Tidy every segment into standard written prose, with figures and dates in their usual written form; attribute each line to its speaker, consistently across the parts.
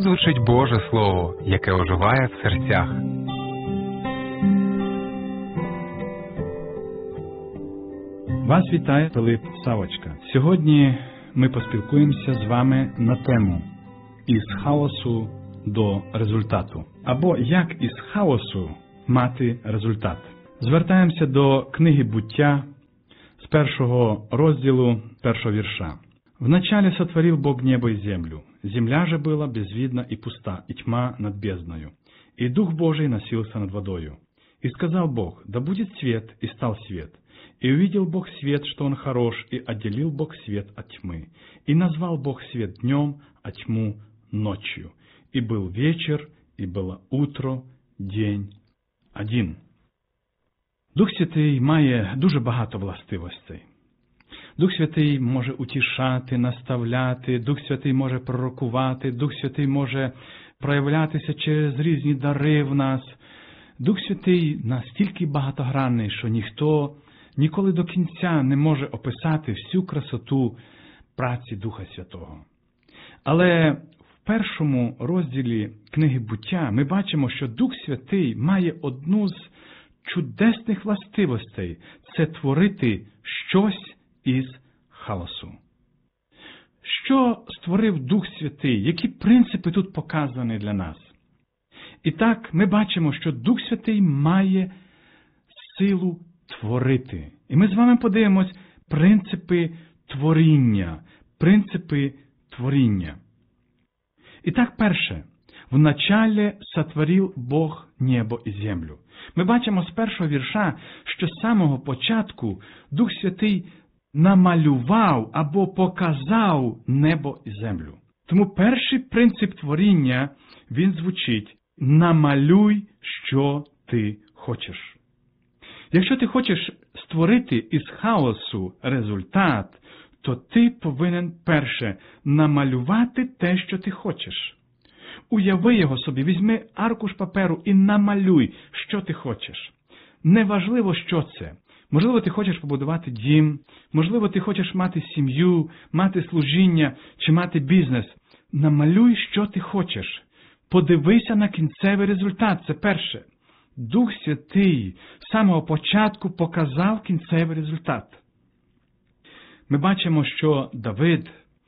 Speaker 1: звучить Боже Слово, яке оживає в серцях.
Speaker 2: Вас вітає Пилип Савочка. Сьогодні ми поспілкуємося з вами на тему «Із хаосу до результату» або «Як із хаосу мати результат». Звертаємося до книги «Буття» з 1 розділу 1 вірша. «Вначале сотворил Бог небо и землю. Земля же была безвидна и пуста, и тьма над бездною. И Дух Божий носился над водою. И сказал Бог, да будет свет, и стал свет. И увидел Бог свет, что он хорош, и отделил Бог свет от тьмы. И назвал Бог свет днем, а тьму ночью. И был вечер, и было утро, день один». Дух Святий має дуже багато властивостей. Дух Святий може утішати, наставляти, Дух Святий може пророкувати, Дух Святий може проявлятися через різні дари в нас. Дух Святий настільки багатогранний, що ніхто ніколи до кінця не може описати всю красоту праці Духа Святого. Але в 1 розділі книги «Буття» ми бачимо, що Дух Святий має одну з чудесних властивостей – це творити щось із хаосу. Що створив Дух Святий? Які принципи тут показані для нас? І так, ми бачимо, що Дух Святий має силу творити. І ми з вами подивимось принципи творіння. Принципи творіння. І так, перше. «Вначале сотворил Бог небо і землю». Ми бачимо з 1 вірша, що з самого початку Дух Святий намалював або показав небо і землю. Тому перший принцип творіння, він звучить «намалюй, що ти хочеш». Якщо ти хочеш створити із хаосу результат, то ти повинен перше намалювати те, що ти хочеш. Уяви його собі, візьми аркуш паперу і намалюй, що ти хочеш. Неважливо, що це. Можливо, ти хочеш побудувати дім, можливо, ти хочеш мати сім'ю, мати служіння чи мати бізнес. Намалюй, що ти хочеш. Подивися на кінцевий результат. Це перше. Дух Святий з самого початку показав кінцевий результат. Ми бачимо, що Давид,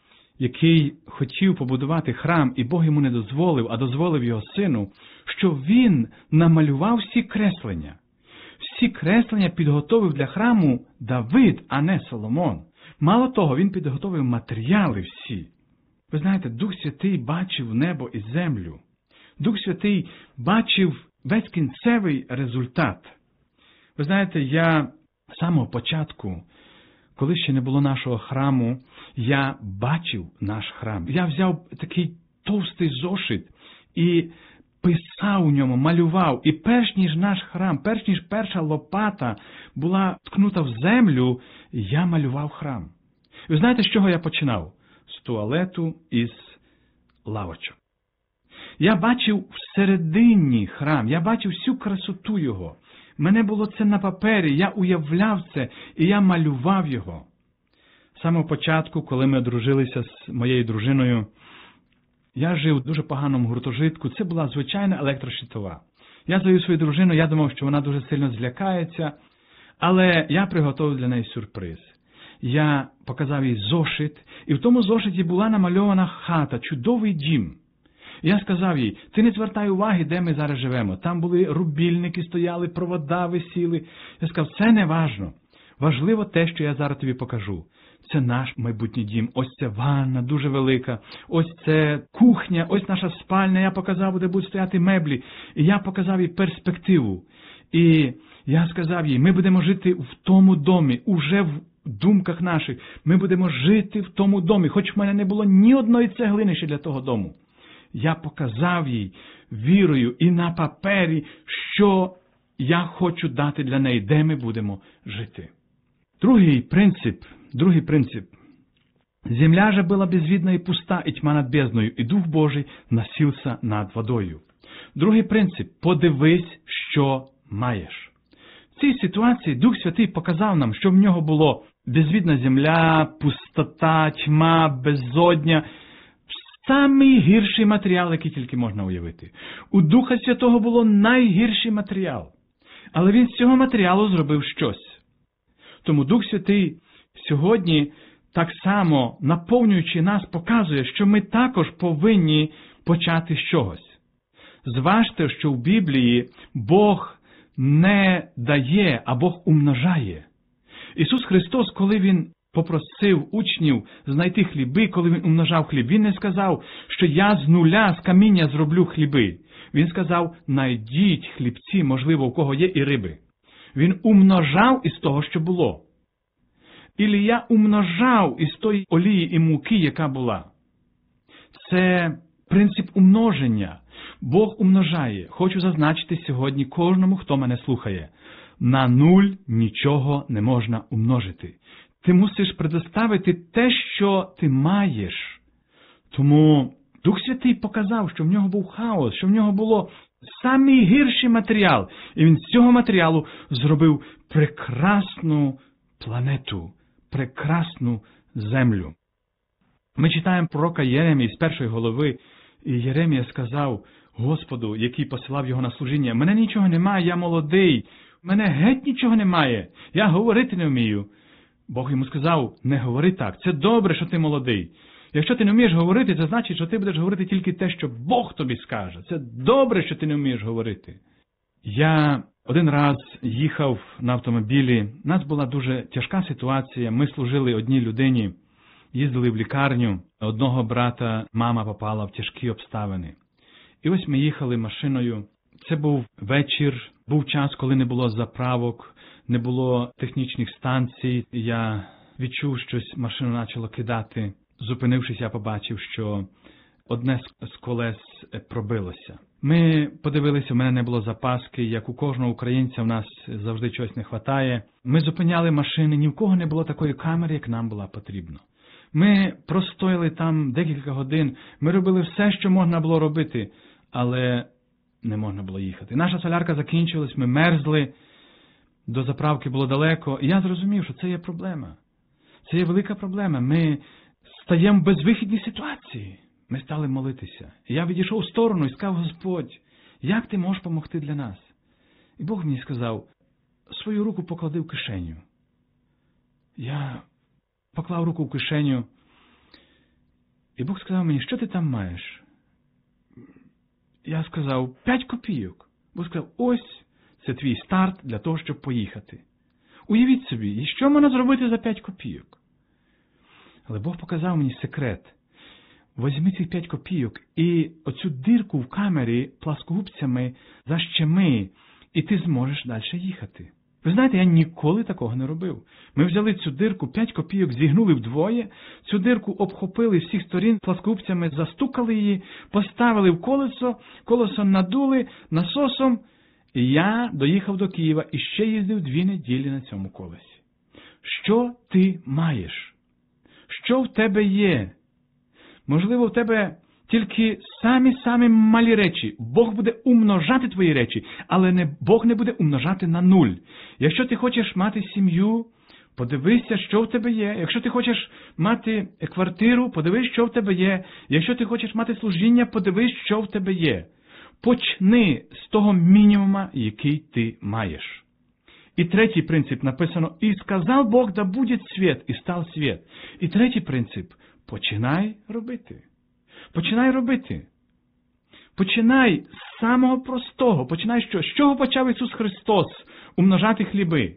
Speaker 2: який хотів побудувати храм, і Бог йому не дозволив, а дозволив його сину, що він намалював всі креслення. Всі креслення підготовив для храму Давид, а не Соломон. Мало того, він підготовив матеріали всі. Ви знаєте, Дух Святий бачив небо і землю. Дух Святий бачив весь кінцевий результат. Ви знаєте, я з самого початку, коли ще не було нашого храму, я бачив наш храм. Я взяв такий товстий зошит і писав у ньому, малював. І перш ніж наш храм, перш ніж перша лопата була ткнута в землю, я малював храм. Ви знаєте, з чого я починав? З туалету і з лавочок. Я бачив всередині храм, я бачив всю красоту його. Мене було це на папері, я уявляв це, і я малював його. З самого початку, коли ми одружилися з моєю дружиною, я жив у дуже поганому гуртожитку, це була звичайна електрощитова. Я завів свою дружину, я думав, що вона дуже сильно злякається, але я приготував для неї сюрприз. Я показав їй зошит, і в тому зошиті була намальована хата, чудовий дім. Я сказав їй, ти не звертай уваги, де ми зараз живемо. Там були рубільники, стояли, провода висіли. Я сказав, це не важно. Важливо те, що я зараз тобі покажу. Це наш майбутній дім. Ось це ванна, дуже велика. Ось це кухня, ось наша спальня. Я показав, де будуть стояти меблі. І я показав їй перспективу. І я сказав їй, ми будемо жити в тому домі, уже в думках наших. Ми будемо жити в тому домі, хоч в мене не було ні одної цеглини ще для того дому. Я показав їй вірою і на папері, що я хочу дати для неї, де ми будемо жити. Другий принцип. Земля же была безвидна и пуста, и тьма над бездною, и Дух Божий носился над водою. Другий принцип. Подивись, що маєш. В цій ситуації Дух Святий показав нам, що в нього було безвідна земля, пустота, тьма, безодня. самий гірший матеріал, який тільки можна уявити. У Духа Святого було найгірший матеріал. Але він з цього матеріалу зробив щось. Тому Дух Святий сьогодні, так само наповнюючи нас, показує, що ми також повинні почати з чогось. Зважте, що в Біблії Бог не дає, а Бог умножає. Ісус Христос, коли Він попросив учнів знайти хліби, коли Він умножав хліб, Він не сказав, що я з нуля, з каміння зроблю хліби. Він сказав, найдіть хлібці, можливо, у кого є і риби. Він умножав із того, що було. Ілія умножав із тої олії і муки, яка була. Це принцип умноження. Бог умножає. Хочу зазначити сьогодні кожному, хто мене слухає. На нуль нічого не можна умножити. Ти мусиш предоставити те, що ти маєш. Тому Дух Святий показав, що в нього був хаос, що в нього було самий гірший матеріал. І він з цього матеріалу зробив прекрасну планету, прекрасну землю. Ми читаємо пророка Єремії з 1 глави, і Єремія сказав Господу, який посилав його на служіння, «Мене нічого немає, я молодий, мене геть нічого немає, я говорити не вмію». Бог йому сказав, не говори так, це добре, що ти молодий. Якщо ти не вмієш говорити, це значить, що ти будеш говорити тільки те, що Бог тобі скаже. Це добре, що ти не вмієш говорити. Я один раз їхав на автомобілі, у нас була дуже тяжка ситуація, ми служили одній людині, їздили в лікарню, одного брата мама попала в тяжкі обставини. І ось ми їхали машиною, це був вечір, був час, коли не було заправок, не було технічних станцій, я відчув, щось машину почало кидати. Зупинившись, я побачив, що одне з колес пробилося. Ми подивилися, в мене не було запаски, як у кожного українця в нас завжди чогось не вистачає. Ми зупиняли машини, ні в кого не було такої камери, як нам було потрібно. Ми простояли там декілька годин, ми робили все, що можна було робити, але не можна було їхати. Наша солярка закінчилась, ми мерзли, до заправки було далеко, і я зрозумів, що це є проблема. Це є велика проблема. Ми стаємо в безвихідній ситуації. Ми стали молитися. І я відійшов в сторону і сказав, Господь, як ти можеш допомогти для нас? І Бог мені сказав, свою руку поклади в кишеню. Я поклав руку в кишеню, і Бог сказав мені, що ти там маєш? Я сказав, 5 копійок. Бог сказав, ось, це твій старт для того, щоб поїхати. Уявіть собі, і що можна зробити за 5 копійок? Але Бог показав мені секрет. Возьми ці 5 копійок і оцю дирку в камері пласкогубцями защеми, і ти зможеш далі їхати. Ви знаєте, я ніколи такого не робив. Ми взяли цю дирку, 5 копійок, зігнули вдвоє, цю дирку обхопили з всіх сторін пласкогубцями, застукали її, поставили в колесо надули насосом, і я доїхав до Києва і ще їздив 2 неділі на цьому колесі. Що ти маєш? Що в тебе є? Можливо, в тебе тільки самі малі речі. Бог буде умножати твої речі, але Бог не буде умножати на 0. Якщо ти хочеш мати сім'ю, подивися, що в тебе є. Якщо ти хочеш мати квартиру, подивись, що в тебе є. Якщо ти хочеш мати служіння, подивись, що в тебе є. Почни з того мінімума, який ти маєш. І третій принцип написано, «І сказав Бог, да буде світ, і став світ». І третій принцип – починай робити. Починай робити. Починай з самого простого. Починай що? З чого почав Ісус Христос умножати хліби?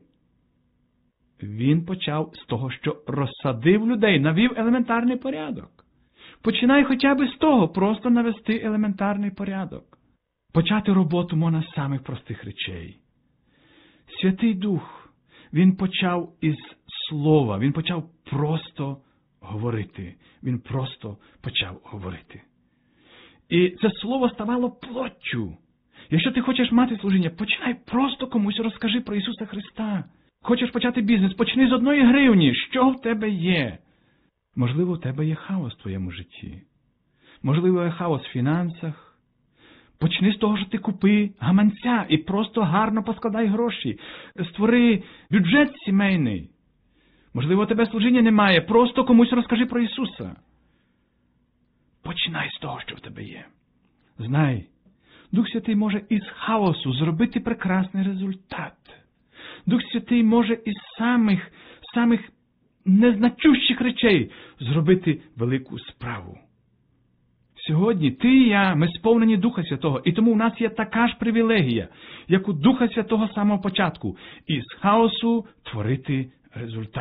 Speaker 2: Він почав з того, що розсадив людей, навів елементарний порядок. Починай хоча б з того, просто навести елементарний порядок. Почати роботу можна з самих простих речей. Святий Дух, Він почав із слова, Він почав просто говорити. Він просто почав говорити. І це слово ставало плоттю. Якщо ти хочеш мати служіння, починай просто комусь розкажи про Ісуса Христа. Хочеш почати бізнес, почни з 1 гривні. Що в тебе є? Можливо, в тебе є хаос в твоєму житті. Можливо, є хаос в фінансах. Почни з того, що ти купи гаманця і просто гарно поскладай гроші. Створи бюджет сімейний. Можливо, у тебе служіння немає, просто комусь розкажи про Ісуса. починай з того, що в тебе є. Знай, Дух Святий може із хаосу зробити прекрасний результат. Дух Святий може із самих незначущих речей зробити велику справу. Сьогодні ти і я, ми сповнені Духа Святого, і тому у нас є така ж привілегія, як у Духа Святого з самого початку, із хаосу творити результат.